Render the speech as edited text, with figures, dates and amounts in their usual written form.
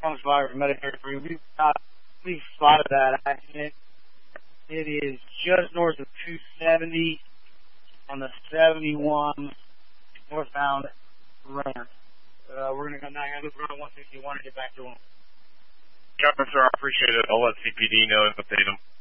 Trunk Survivor Medicare Free. We've spotted that accident. It is just north of 270 on the 71 northbound ramp. We're going to come down here, look around 161 and get back to them. Captain, sir, I appreciate it. I'll let CPD know and update them.